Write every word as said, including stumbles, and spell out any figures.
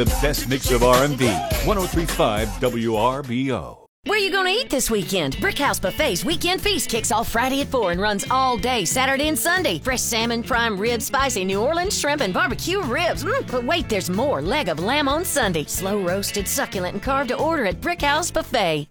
The best mix of R and B. one oh three point five W R B O. Where you gonna eat this weekend? Brickhouse Buffet's Weekend Feast kicks off Friday at four and runs all day, Saturday and Sunday. Fresh salmon, prime rib, spicy New Orleans shrimp, and barbecue ribs. Mm, but wait, there's more. Leg of lamb on Sunday. Slow roasted, succulent, and carved to order at Brickhouse Buffet.